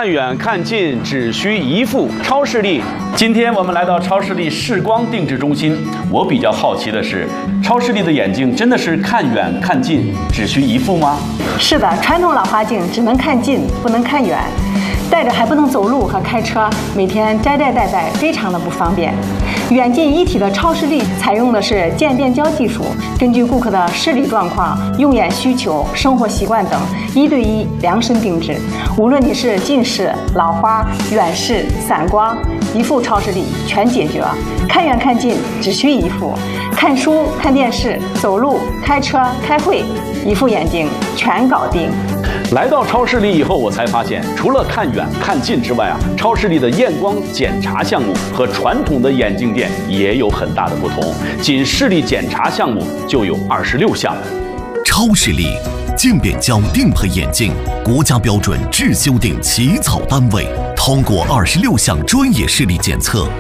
看远看近只需一副。超视力。今天我们来到超视力视光定制中心，我比较好奇的是，超视力的眼镜真的是看远看近只需一副吗？ 是的，传统老花镜只能看近，不能看远，戴着还不能走路和开车，每天摘戴非常的不方便。远近一体的超视力采用的是渐变焦技术，根据顾客的视力状况、用眼需求、生活习惯等，1对1量身定制。无论你是近视、老花、远视、散光，一副超视力全解决。看远看近只需一副，看书、看电视、走路、开车、开会，一副眼镜全搞定。 来到超视力以后，我才发现，除了看远看近之外超视力的验光检查项目和传统的眼镜店也有很大的不同。仅视力检查项目就有26项。 超视力渐变焦定配眼镜，国家标准制修订起草单位，通过26项专业视力检测，